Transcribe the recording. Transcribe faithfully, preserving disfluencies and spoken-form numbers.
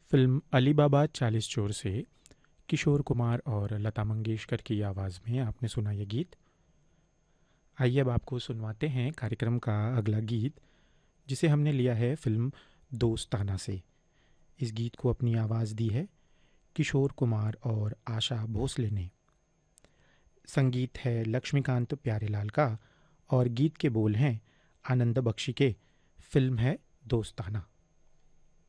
Film Ali बाबा चालीस चोर से किशोर कुमार और लता मंगेशकर की आवाज़ में आपने सुना ये गीत। आइए अब आपको सुनवाते हैं कार्यक्रम का अगला गीत, जिसे हमने लिया है फिल्म दोस्ताना से। इस गीत को अपनी आवाज़ दी है किशोर कुमार और आशा भोसले ने। संगीत है लक्ष्मीकांत प्यारेलाल का और गीत के बोल हैं आनंद बख्शी के। फिल्म है दोस्ताना।